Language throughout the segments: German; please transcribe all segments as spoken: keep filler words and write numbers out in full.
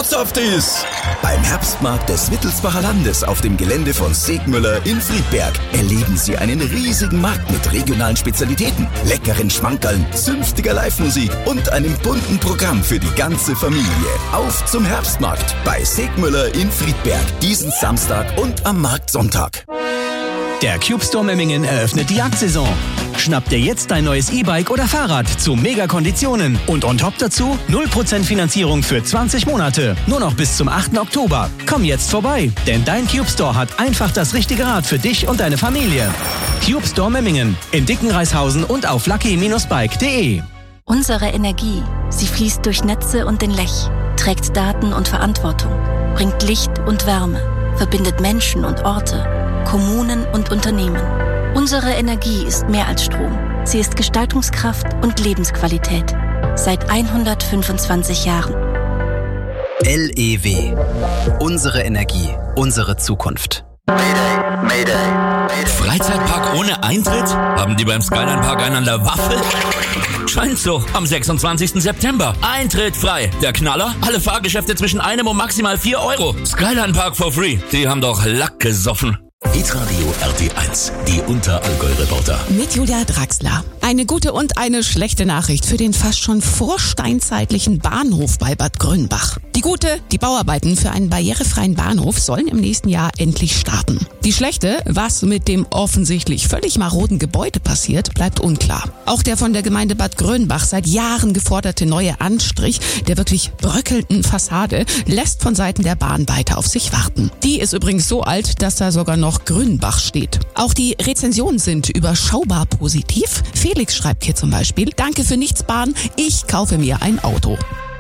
Sportsofties. Beim Herbstmarkt des Wittelsbacher Landes auf dem Gelände von Segmüller in Friedberg erleben Sie einen riesigen Markt mit regionalen Spezialitäten, leckeren Schmankerln, zünftiger Live-Musik und einem bunten Programm für die ganze Familie. Auf zum Herbstmarkt bei Segmüller in Friedberg, diesen Samstag und am Marktsonntag. Der Cube Store Memmingen eröffnet die Jagdsaison. Schnapp dir jetzt dein neues E-Bike oder Fahrrad zu Mega-Konditionen. Und on top dazu null Prozent Finanzierung für zwanzig Monate. Nur noch bis zum achten Oktober. Komm jetzt vorbei, denn dein Cube Store hat einfach das richtige Rad für dich und deine Familie. Cube Store Memmingen in Dickenreishausen und auf lucky Bindestrich bike punkt de. Unsere Energie, sie fließt durch Netze und den Lech, trägt Daten und Verantwortung, bringt Licht und Wärme, verbindet Menschen und Orte, Kommunen und Unternehmen. Unsere Energie ist mehr als Strom. Sie ist Gestaltungskraft und Lebensqualität. Seit hundertfünfundzwanzig Jahren. L E W. Unsere Energie, unsere Zukunft. Mayday, Mayday, Mayday. Freizeitpark ohne Eintritt? Haben die beim Skyline Park einen an der Waffel? Scheint so. Am sechsundzwanzigsten September. Eintritt frei. Der Knaller? Alle Fahrgeschäfte zwischen einem und maximal vier Euro. Skyline Park for free. Die haben doch Lack gesoffen. Hitradio R T eins, die Unterallgäu-Reporter. Mit Julia Draxler. Eine gute und eine schlechte Nachricht für den fast schon vorsteinzeitlichen Bahnhof bei Bad Grönbach. Die gute, die Bauarbeiten für einen barrierefreien Bahnhof sollen im nächsten Jahr endlich starten. Die schlechte, was mit dem offensichtlich völlig maroden Gebäude passiert, bleibt unklar. Auch der von der Gemeinde Bad Grönbach seit Jahren geforderte neue Anstrich der wirklich bröckelnden Fassade lässt von Seiten der Bahn weiter auf sich warten. Die ist übrigens so alt, dass da sogar noch Grünbach steht. Auch die Rezensionen sind überschaubar positiv. Felix schreibt hier zum Beispiel: Danke für nichts, Bahn, ich kaufe mir ein Auto.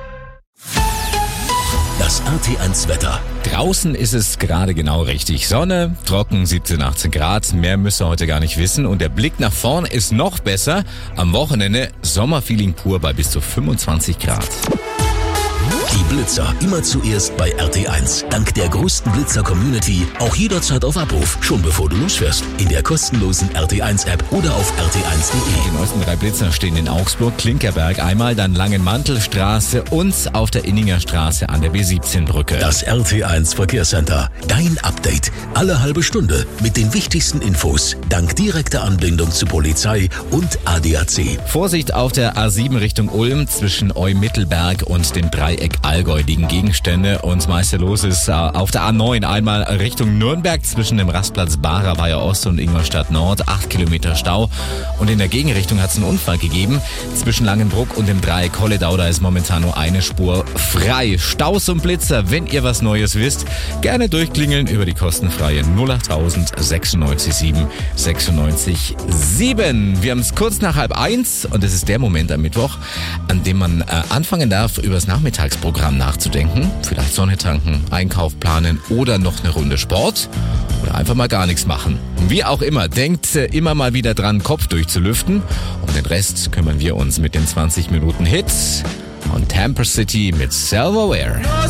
Das R T eins Wetter. Draußen ist es gerade genau richtig. Sonne, trocken, siebzehn, achtzehn Grad. Mehr müsst ihr heute gar nicht wissen. Und der Blick nach vorn ist noch besser. Am Wochenende Sommerfeeling pur bei bis zu fünfundzwanzig Grad. Die Blitzer immer zuerst bei R T eins. Dank der größten Blitzer-Community auch jederzeit auf Abruf, schon bevor du losfährst. In der kostenlosen R T eins App oder auf r t eins punkt de. Die neuesten drei Blitzer stehen in Augsburg, Klinkerberg einmal, dann Langenmantelstraße und auf der Inninger Straße an der B siebzehn Brücke. Das R T eins Verkehrscenter. Dein Update. Alle halbe Stunde mit den wichtigsten Infos. Dank direkter Anbindung zu Polizei und A D A C. Vorsicht auf der A sieben Richtung Ulm zwischen Eu-Mittelberg und dem Dreieck Allgäu liegen Gegenstände und meiste los ist auf der A neun einmal Richtung Nürnberg zwischen dem Rastplatz Barer Ost und Ingolstadt Nord, acht Kilometer Stau, und in der Gegenrichtung hat es einen Unfall gegeben zwischen Langenbruck und dem Dreieck Holledau, da ist momentan nur eine Spur frei. Staus und Blitzer, wenn ihr was Neues wisst, gerne durchklingeln über die kostenfreie null acht tausend sechsundneunzig sieben sechsundneunzig sieben. Wir haben es kurz nach halb eins und es ist der Moment am Mittwoch, an dem man äh, anfangen darf, über das Nachmittagsprogramm nachzudenken. Vielleicht Sonne tanken, Einkauf planen oder noch eine Runde Sport oder einfach mal gar nichts machen. Wie auch immer, denkt äh, immer mal wieder dran, Kopf durchzulüften. Um den Rest kümmern wir uns mit den zwanzig Minuten Hits und Tamper City mit Self-Aware.